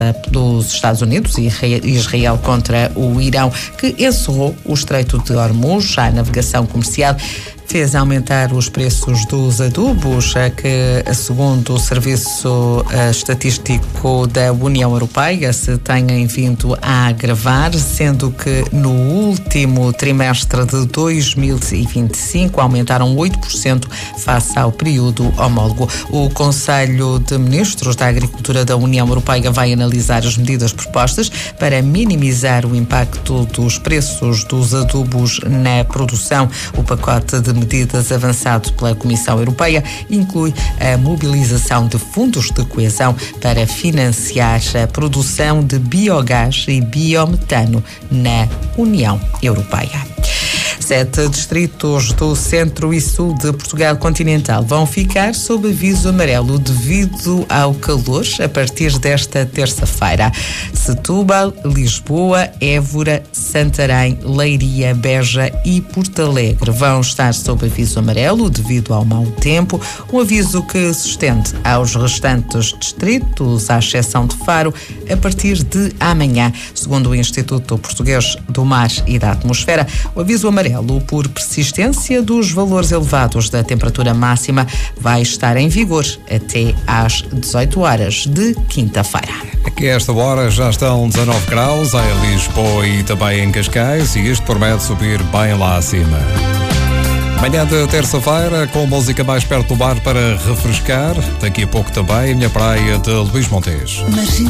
dos Estados Unidos e Israel contra o Irão, que encerrou o Estreito de Hormuz. A navegação comercial fez aumentar os preços dos adubos, que, segundo o Serviço Estatístico da União Europeia, se têm vindo a agravar, sendo que no último trimestre de 2025 aumentaram 8% face ao período homólogo. O Conselho de Ministros da Agricultura da União Europeia vai analisar as medidas propostas para minimizar o impacto dos preços dos adubos na produção. O pacote de medidas avançado pela Comissão Europeia inclui a mobilização de fundos de coesão para financiar a produção de biogás e biometano na União Europeia. 7 distritos do centro e sul de Portugal continental vão ficar sob aviso amarelo devido ao calor a partir desta terça-feira. Setúbal, Lisboa, Évora, Santarém, Leiria, Beja e Porto Alegre vão estar sob aviso amarelo devido ao mau tempo, um aviso que se estende aos restantes distritos, à exceção de Faro, a partir de amanhã. Segundo o Instituto Português do Mar e da Atmosfera, o aviso amarelo por persistência dos valores elevados da temperatura máxima vai estar em vigor até às 18 horas de quinta-feira. Aqui a esta hora já estão 19 graus em Lisboa e também em Cascais, e isto promete subir bem lá acima. Manhã de terça-feira, com música mais perto do mar para refrescar. Daqui a pouco também a minha praia de Luís Montes.